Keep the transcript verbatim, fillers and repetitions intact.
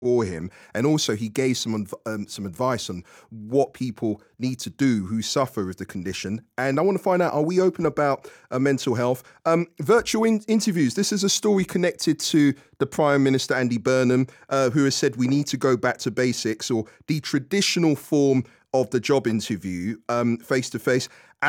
for him, and also he gave some adv- um, some advice on what people need to do who suffer with the condition. And I want to find out: are we open about uh, mental health? Um, virtual in- interviews. This is a story connected to the Prime Minister Andy Burnham, uh, who has said we need to go back to basics, or the traditional form of the job interview, face to face.